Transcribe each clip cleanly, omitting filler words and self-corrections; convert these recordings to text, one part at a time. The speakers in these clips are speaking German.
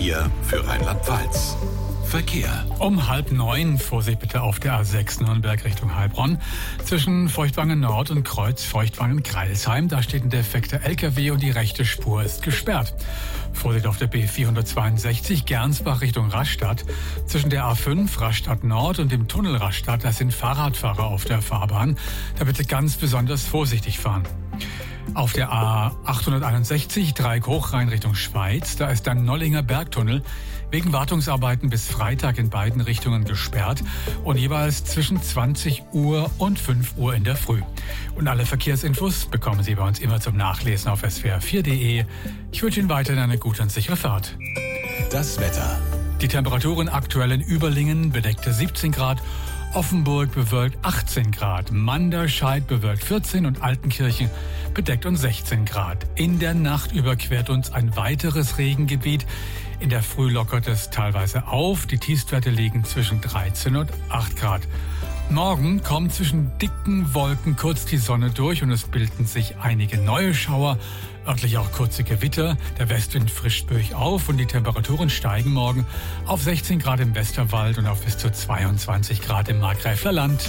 Hier für Rheinland-Pfalz. Verkehr. Um 8:30 Vorsicht bitte auf der A6 Nürnberg Richtung Heilbronn. Zwischen Feuchtwangen Nord und Kreuz Feuchtwangen-Kreilsheim. Da steht ein defekter LKW und die rechte Spur ist gesperrt. Vorsicht auf der B462 Gernsbach Richtung Rastatt. Zwischen der A5 Rastatt Nord und dem Tunnel Rastatt, da sind Fahrradfahrer auf der Fahrbahn. Da bitte ganz besonders vorsichtig fahren. Auf der A861 Dreieck Hochrhein Richtung Schweiz, da ist der Nollinger Bergtunnel wegen Wartungsarbeiten bis Freitag in beiden Richtungen gesperrt und jeweils zwischen 20 Uhr und 5 Uhr in der Früh. Und alle Verkehrsinfos bekommen Sie bei uns immer zum Nachlesen auf swr4.de. Ich wünsche Ihnen weiterhin eine gute und sichere Fahrt. Das Wetter. Die Temperaturen aktuell in Überlingen bedeckte 17 Grad, Offenburg bewölkt 18 Grad, Manderscheid bewölkt 14 und Altenkirchen bedeckt uns 16 Grad. In der Nacht überquert uns ein weiteres Regengebiet. In der Früh lockert es teilweise auf. Die Tiefstwerte liegen zwischen 13 und 8 Grad. Morgen kommt zwischen dicken Wolken kurz die Sonne durch und es bilden sich einige neue Schauer, örtlich auch kurze Gewitter. Der Westwind frischt böig auf und die Temperaturen steigen morgen auf 16 Grad im Westerwald und auf bis zu 22 Grad im Markgräfler Land.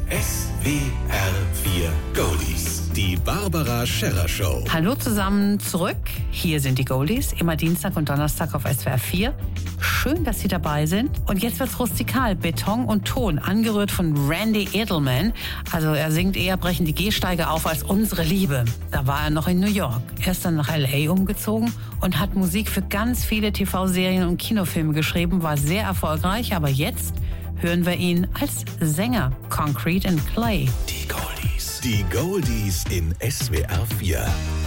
SWR4 Goldies. Die Barbara Scherrer Show. Hallo zusammen zurück. Hier sind die Goldies, immer Dienstag und Donnerstag auf SWR 4. Schön, dass Sie dabei sind. Und jetzt wird's rustikal. Beton und Ton, angerührt von Randy Edelman. Also er singt eher brechen die Gehsteige auf als unsere Liebe. Da war er noch in New York. Er ist dann nach L.A. umgezogen und hat Musik für ganz viele TV-Serien und Kinofilme geschrieben. War sehr erfolgreich, aber jetzt hören wir ihn als Sänger. Concrete and Clay. Die Goldies. Die Goldies in SWR 4.